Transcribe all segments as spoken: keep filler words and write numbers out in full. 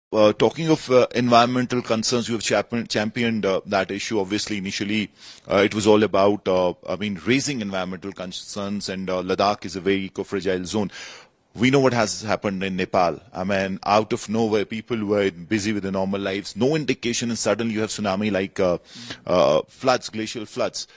Uh, talking of uh, environmental concerns, you have championed, championed uh, that issue. Obviously, initially, uh, it was all about, uh, I mean, raising environmental concerns, and uh, Ladakh is a very eco-fragile zone. We know what has happened in Nepal. I mean, out of nowhere, people were busy with their normal lives, no indication, and suddenly you have tsunami like uh, uh, floods, glacial floods.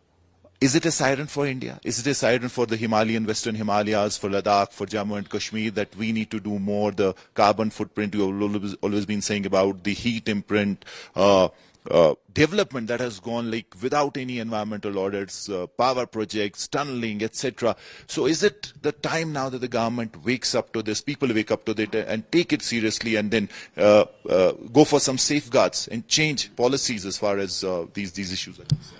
Is it a siren for India? Is it a siren for the Himalayan, Western Himalayas, for Ladakh, for Jammu and Kashmir, that we need to do more? The carbon footprint, you've always, always been saying about the heat imprint, uh, uh, development that has gone like without any environmental audits, uh, power projects, tunneling, et cetera. So is it the time now that the government wakes up to this, people wake up to it and take it seriously, and then uh, uh, go for some safeguards and change policies as far as uh, these, these issues are concerned?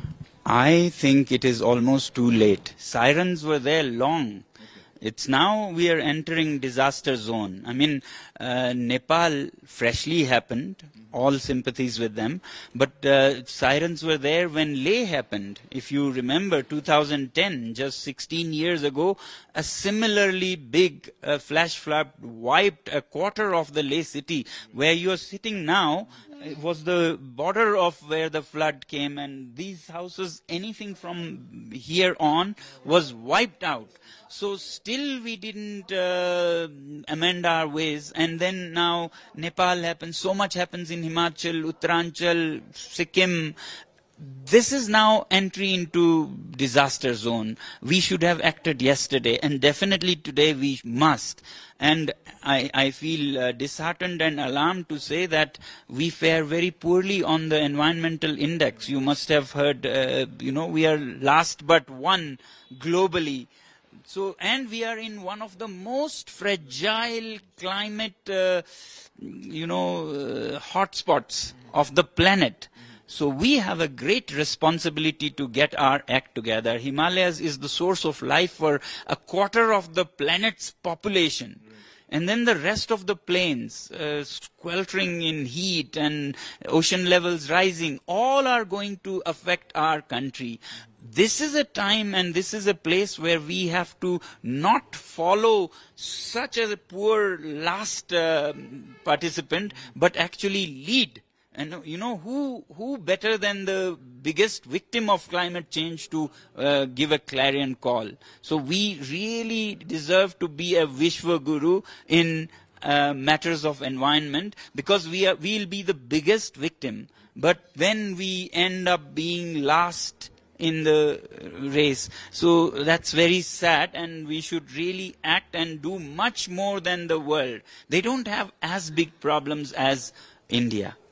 I think it is almost too late. Sirens were there long. It's now we are entering disaster zone. I mean, uh, Nepal freshly happened, all sympathies with them, but uh, sirens were there when Leh happened. If you remember, two thousand ten, just sixteen years ago, a similarly big uh, flash flood wiped a quarter of the Leh city. Where you are sitting now, it was the border of where the flood came, and these houses, anything from here on, was wiped out. So still we didn't uh, amend our ways, and then now Nepal happens, so much happens in Himachal, Uttaranchal, Sikkim. This is now entry into disaster zone. We should have acted yesterday, and definitely today we must. And I, I feel uh, disheartened and alarmed to say that we fare very poorly on the environmental index. You must have heard, uh, you know, we are last but one globally. So, and we are in one of the most fragile climate, uh, you know, uh, hotspots of the planet. So we have a great responsibility to get our act together. Himalayas is the source of life for a quarter of the planet's population. And then the rest of the plains, uh, sweltering in heat and ocean levels rising, all are going to affect our country. This is a time and this is a place where we have to not follow such a poor last uh, participant, but actually lead. And you know, who who better than the biggest victim of climate change to uh, give a clarion call? So we really deserve to be a Vishwa Guru in uh, matters of environment, because we are we'll be the biggest victim. But then we end up being last in the race. So that's very sad, and we should really act and do much more than the world. They don't have as big problems as India.